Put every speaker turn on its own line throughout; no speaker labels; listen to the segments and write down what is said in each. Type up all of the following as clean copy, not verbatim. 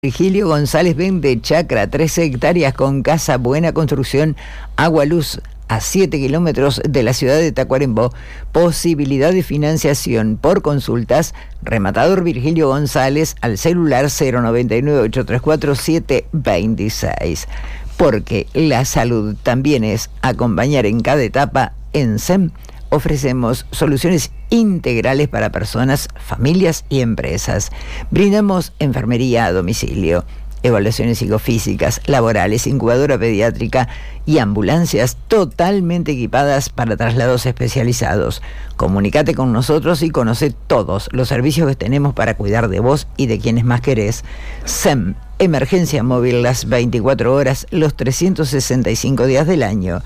Virgilio González vende chacra, 13 hectáreas con casa, buena construcción, agua, luz, a 7 kilómetros de la ciudad de Tacuarembó. Posibilidad de financiación por consultas. Rematador Virgilio González al celular 099-834-726. Porque la salud también es acompañar en cada etapa. En SEM ofrecemos soluciones integrales para personas, familias y empresas. Brindamos enfermería a domicilio, evaluaciones psicofísicas, laborales, incubadora pediátrica y ambulancias totalmente equipadas para traslados especializados. Comunícate con nosotros y conoce todos los servicios que tenemos para cuidar de vos y de quienes más querés. SEM, emergencia móvil las 24 horas, los 365 días del año.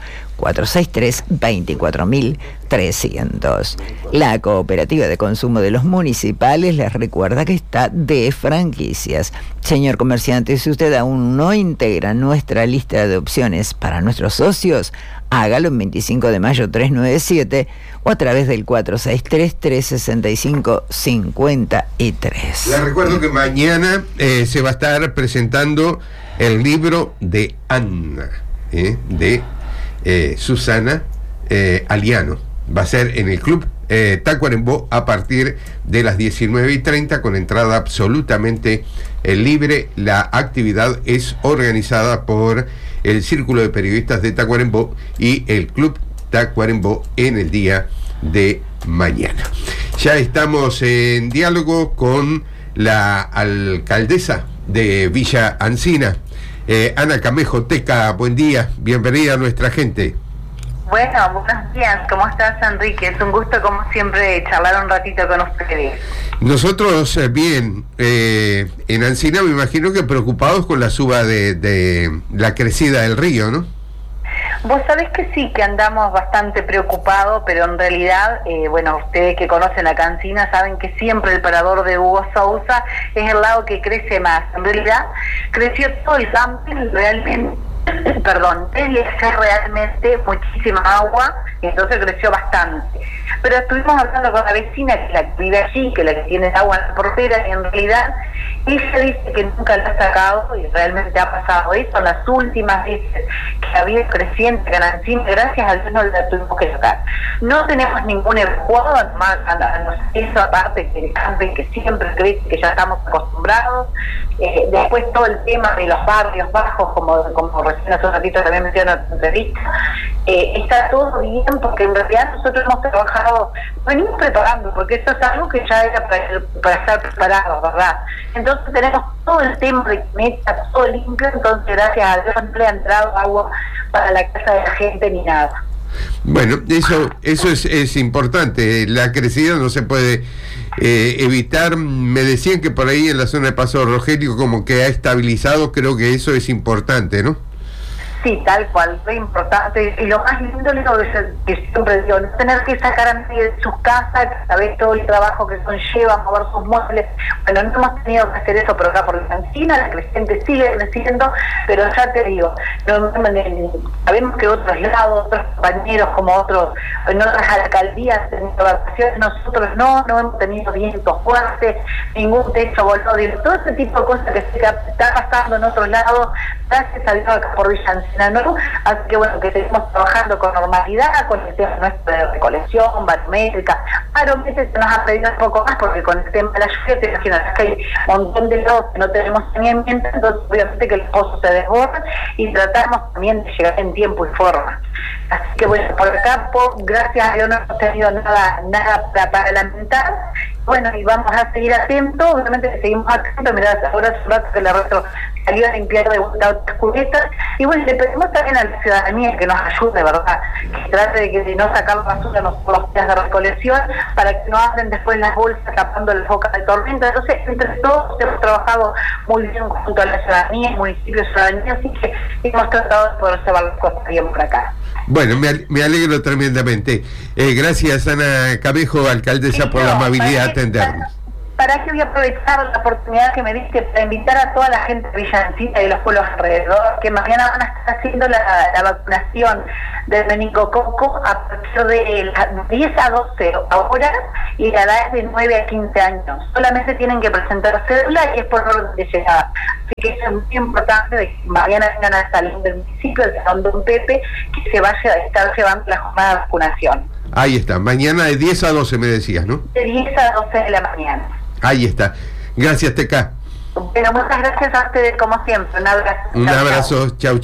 463-24300. La Cooperativa de Consumo de los Municipales les recuerda que está de franquicias. Señor comerciante, si usted aún no integra nuestra lista de opciones para nuestros socios, hágalo en 25 de mayo 397 o a través del 463-365-53.
Les recuerdo que mañana se va a estar presentando el libro de Anna, de Susana Aliano. Va a ser en el Club Tacuarembó a partir de las 19:30 con entrada absolutamente libre. La actividad es organizada por el Círculo de Periodistas de Tacuarembó y el Club Tacuarembó en el día de mañana. Ya estamos en diálogo con la alcaldesa de Villa Ancina, Ana Camejo Teca. Buen día, bienvenida a nuestra gente.
Bueno, buenos días, ¿cómo estás, Enrique? Es un gusto, como siempre, charlar un ratito con ustedes.
Nosotros, bien, en Ancina me imagino que preocupados con la suba de la crecida del río, ¿no?
Vos sabés que sí, que andamos bastante preocupados, pero en realidad, bueno, ustedes que conocen a Ancina saben que siempre el parador de Hugo Sousa es el lado que crece más. En realidad, creció todo el camping realmente. Debía ser realmente muchísima agua, y entonces creció bastante. Pero estuvimos hablando con la vecina que la vive allí, que la que tiene agua en la portera, y en realidad ella dice que nunca la ha sacado, y realmente ha pasado eso. Las últimas veces que había creciente Canancín, gracias a Dios no la tuvimos que sacar. No tenemos ningún evacuado, además, eso aparte que el camping que siempre crece, que ya estamos acostumbrados. Después todo el tema de los barrios bajos, como recién hace un ratito también mencioné en la entrevista, está todo bien, porque en realidad nosotros hemos trabajado, venimos preparando, porque eso es algo que ya era para estar preparados, ¿verdad? Entonces tenemos todo el tema de meta, todo limpio, entonces gracias a Dios no le ha entrado agua para la casa de la gente ni nada.
Bueno, eso es importante. La crecida no se puede evitar. Me decían que por ahí en la zona de Paso Rogelio como que ha estabilizado. Creo que eso es importante, ¿no?
Sí, tal cual, es importante. Y lo más lindo que siempre digo, no tener que sacar a nadie de sus casas, sabés todo el trabajo que conlleva mover sus muebles. Bueno, no hemos tenido que hacer eso por acá, por la Ancina, la creciente sigue creciendo, pero ya te digo, sabemos que otros lados, otros compañeros como otros, en otras alcaldías, en evacuaciones, nosotros no hemos tenido vientos fuertes, ningún techo voló, todo ese tipo de cosas que está pasando en otros lados, gracias a Dios acá por Villa Ancina, ¿no? Así que bueno, que seguimos trabajando con normalidad, con el tema nuestro de recolección, barométrica. Barométrica se nos ha pedido un poco más porque con el tema de la lluvia, te imaginas que hay un montón de lados que no tenemos saneamiento, entonces obviamente que los pozos se desbordan y tratamos también de llegar en tiempo y forma. Así que bueno, por acá, gracias a Dios no hemos tenido nada para lamentar. Bueno, y vamos a seguir atentos, obviamente que seguimos atentos. Mirá, ahora hace un rato que la retro salió a limpiar de vuelta otras cubetas. Y bueno, le pedimos también a la ciudadanía que nos ayude, ¿verdad? Que trate de no sacar la basura por los días de recolección, para que no abren después las bolsas tapando las bocas de tormenta. Entonces, entre todos hemos trabajado muy bien junto a la ciudadanía, el municipio de ciudadanía, así que hemos tratado de poder llevar las cosas bien por acá.
Bueno, me alegro tremendamente. Gracias, Ana Camejo, alcaldesa, por la amabilidad de atendernos.
para que voy a aprovechar la oportunidad que me diste para invitar a toda la gente de Villa Encina y los pueblos alrededor, que mañana van a estar haciendo la vacunación del meningococo a partir de las 10 a 12 horas y la edad es de 9 a 15 años. Solamente tienen que presentar cédula y es por orden de llegada. Así que eso es muy importante de que mañana vengan al salón del municipio, el salón Don Pepe, que se vaya a estar llevando la jornada de vacunación.
Ahí está, mañana de 10 a 12 me decías, ¿no?
De 10 a 12 de la mañana.
Ahí está. Gracias, Teca.
Bueno, muchas gracias a ustedes como siempre. Un abrazo.
Un abrazo. Chau, chau.